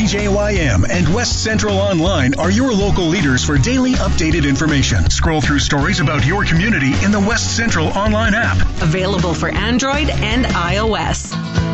WCJYM and West Central Online are your local leaders for daily updated information. Scroll through stories about your community in the West Central Online app. Available for Android and iOS.